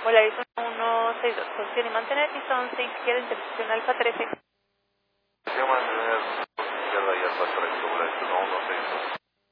Hola, Arizona 162, posición y mantener, y son 6 izquierda, intersección Alfa 13.